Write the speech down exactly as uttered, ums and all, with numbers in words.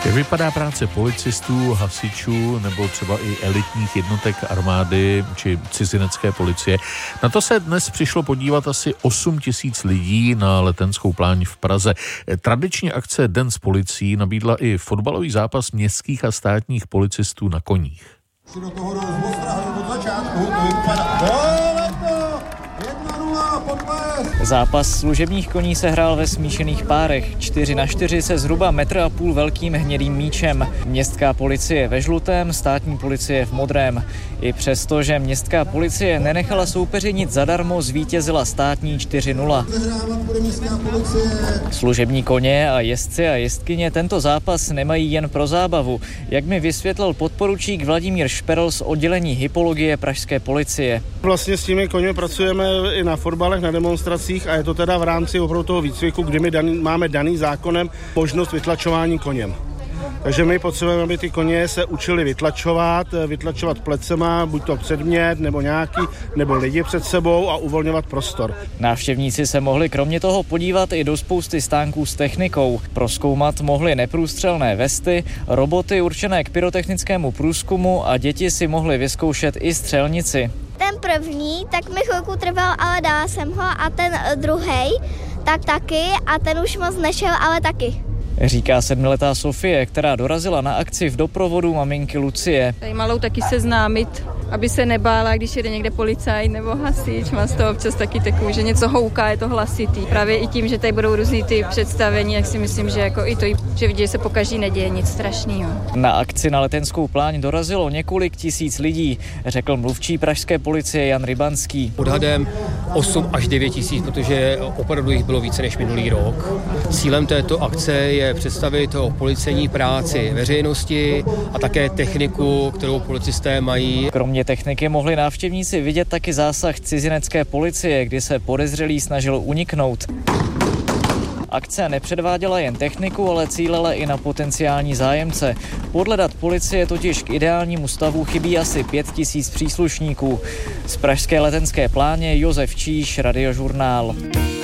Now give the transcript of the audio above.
Jak vypadá práce policistů, hasičů nebo třeba i elitních jednotek armády či cizinecké policie? Na to se dnes přišlo podívat asi osm tisíc lidí na Letenskou pláň v Praze. Tradiční akce Den s policií nabídla i fotbalový zápas městských a státních policistů na koních. Si do toho od začátku, to vypadá. Zápas služebních koní se hrál ve smíšených párech, čtyři na čtyři se zhruba metr a půl velkým hnědým míčem. Městská policie ve žlutém, státní policie v modrém. I přesto, že městská policie nenechala soupeřinit zadarmo, zvítězila státní čtyři nula. Služební koně a jezdci a jezdkyně tento zápas nemají jen pro zábavu, jak mi vysvětlil podporučík Vladimír Šperl z oddělení hypologie pražské policie. Vlastně s těmi koně pracujeme i na fotbalech, na demonstracích a je to teda v rámci opravdu toho výcviku, kdy my daný, máme daný zákonem možnost vytlačování koněm. Takže my potřebujeme, aby ty koně se učili vytlačovat, vytlačovat plecema, buď to předmět, nebo nějaký, nebo lidi před sebou a uvolňovat prostor. Návštěvníci se mohli kromě toho podívat i do spousty stánků s technikou. Prozkoumat mohli neprůstřelné vesty, roboty určené k pyrotechnickému průzkumu a děti si mohly vyzkoušet i střelnici. Ten první, tak mi chvilku trval, ale dala jsem ho a ten druhý, tak taky a ten už moc nešel, ale taky. Říká sedmiletá Sofie, která dorazila na akci v doprovodu maminky Lucie. Tady malou taky seznámit, aby se nebála, když jede někde policajt nebo hasič. Má z toho občas taky takový, že něco houká, je to hlasitý. Právě i tím, že tady budou různý ty představení, jak si myslím, že jako i to, že vidí, že se pokaždé neděje nic strašného. Na akci na Letenskou pláň dorazilo několik tisíc lidí, řekl mluvčí pražské policie Jan Rybanský. Odhadem osm až devět tisíc, protože opravdu jich bylo více než minulý rok. Cílem této akce je představit o policejní práci veřejnosti a také techniku, kterou policisté mají. Kromě techniky mohli návštěvníci vidět taky zásah cizinecké policie, kdy se podezřelý snažil uniknout. Akce nepředváděla jen techniku, ale cílila i na potenciální zájemce. Podle dat policie totiž k ideálnímu stavu chybí asi pět tisíc příslušníků. Z pražské Letenské pláně Josef Číš, Radiožurnál.